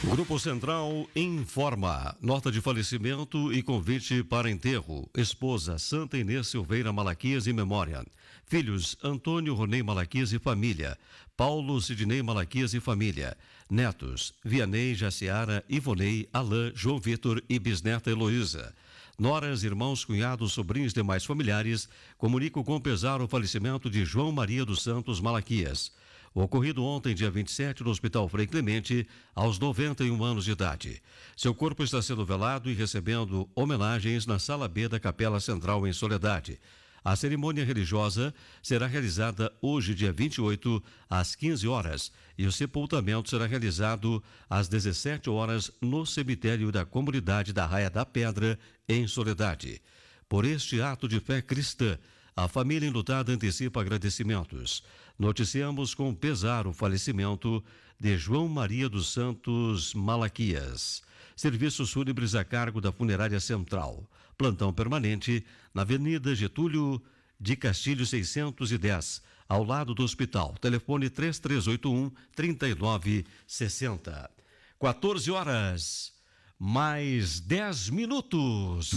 Grupo Central informa. Nota de falecimento e convite para enterro. Esposa Santa Inês Silveira Malaquias e memória. Filhos Antônio Ronei Malaquias e família. Paulo Sidnei Malaquias e família. Netos Vianney, Jaciara, Ivonei, Alain, João Vitor e bisneta Heloísa. Noras, irmãos, cunhados, sobrinhos e demais familiares comunicam com pesar o falecimento de João Maria dos Santos Malaquias, ocorrido ontem, dia 27, no Hospital Frei Clemente, aos 91 anos de idade. Seu corpo está sendo velado e recebendo homenagens na Sala B da Capela Central em Soledade. A cerimônia religiosa será realizada hoje, dia 28, às 15 horas, e o sepultamento será realizado às 17 horas no cemitério da comunidade da Raia da Pedra, em Soledade. Por este ato de fé cristã, a família enlutada antecipa agradecimentos. Noticiamos com pesar o falecimento de João Maria dos Santos Malaquias. Serviços fúnebres a cargo da Funerária Central. Plantão permanente na Avenida Getúlio de Castilho 610, ao lado do hospital. Telefone 3381-3960. 14 horas, mais 10 minutos.